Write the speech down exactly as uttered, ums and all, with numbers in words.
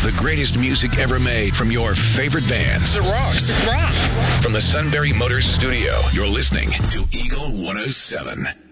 the greatest music ever made from your favorite bands. It rocks. Rocks. From the Sunbury Motors Studio, you're listening to Eagle one oh seven.